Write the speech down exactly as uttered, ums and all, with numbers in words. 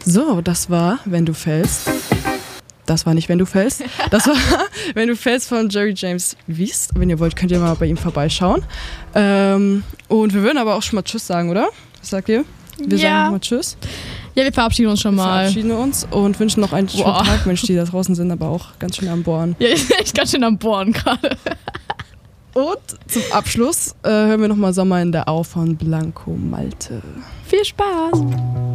So, das war Wenn du fällst. Das war nicht Wenn du fällst. Das war Wenn du fällst von Jerry James Wiest. Wenn ihr wollt, könnt ihr mal bei ihm vorbeischauen. Ähm, und wir würden aber auch schon mal Tschüss sagen, oder? Was sagt ihr? Wir Ja. sagen mal Tschüss. Ja, wir verabschieden uns schon Wir mal. verabschieden uns und wünschen noch einen schönen Boah. Tag. Mensch, die da draußen sind aber auch ganz schön am Bohren. Ja, ich bin echt ganz schön am Bohren gerade. Und zum Abschluss äh, hören wir nochmal Sommer in der Au von Blanco Malte. Viel Spaß.